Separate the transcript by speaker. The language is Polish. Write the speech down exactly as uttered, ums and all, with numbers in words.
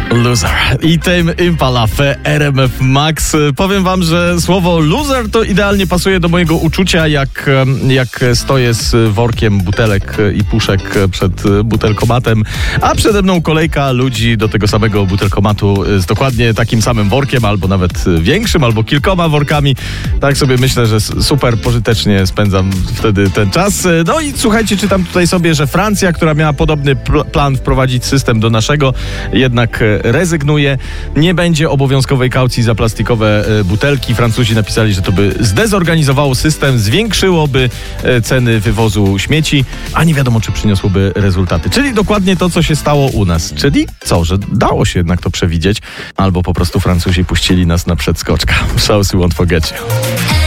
Speaker 1: Loser. I Tame Impala w R M F Max. Powiem wam, że słowo loser to idealnie pasuje do mojego uczucia, jak, jak stoję z workiem butelek i puszek przed butelkomatem, a przede mną kolejka ludzi do tego samego butelkomatu z dokładnie takim samym workiem, albo nawet większym, albo kilkoma workami. Tak sobie myślę, że super pożytecznie spędzam wtedy ten czas. No i słuchajcie, czytam tutaj sobie, że Francja, która miała podobny pl- plan wprowadzić system do naszego, jednak rezygnuje. Nie będzie obowiązkowej kaucji za plastikowe butelki. Francuzi napisali, że to by zdezorganizowało system, zwiększyłoby ceny wywozu śmieci, a nie wiadomo, czy przyniosłoby rezultaty. Czyli dokładnie to, co się stało u nas. Czyli co, że dało się jednak to przewidzieć, albo po prostu Francuzi puścili nas na przedskoczka. Shows we won't forget you.